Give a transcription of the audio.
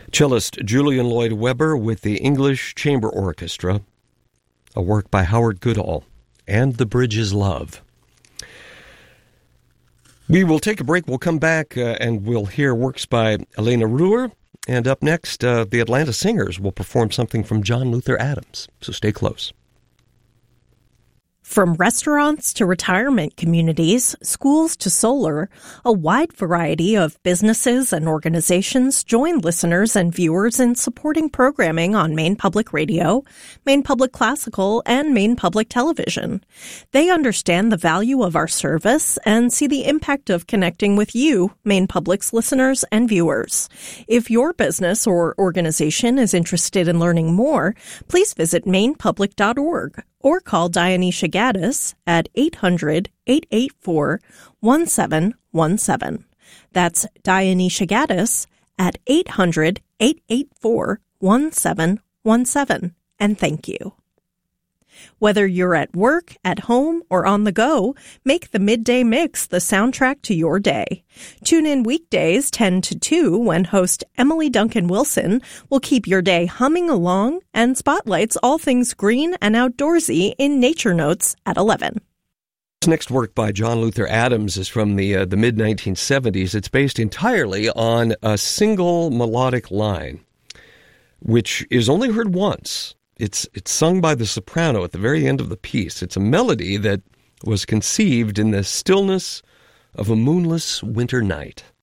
Cellist Julian Lloyd Webber with the English Chamber Orchestra, a work by Howard Goodall, and The Bridge is Love. We will take a break. We'll come back and we'll hear works by Elena Ruhr. And up next, the Atlanta Singers will perform something from John Luther Adams. So stay close. From restaurants to retirement communities, schools to solar, a wide variety of businesses and organizations join listeners and viewers in supporting programming on Maine Public Radio, Maine Public Classical, and Maine Public Television. They understand the value of our service and see the impact of connecting with you, Maine Public's listeners and viewers. If your business or organization is interested in learning more, please visit mainepublic.org. or call Dionysia Gaddis at 800-884-1717. That's Dionysia Gaddis at 800-884-1717. And thank you. Whether you're at work, at home, or on the go, make the Midday Mix the soundtrack to your day. Tune in weekdays 10 to 2 when host Emily Duncan Wilson will keep your day humming along and spotlights all things green and outdoorsy in Nature Notes at 11. This next work by John Luther Adams is from the mid-1970s. It's based entirely on a single melodic line, which is only heard once. It's sung by the soprano at the very end of the piece. It's a melody that was conceived in the stillness of a moonless winter night.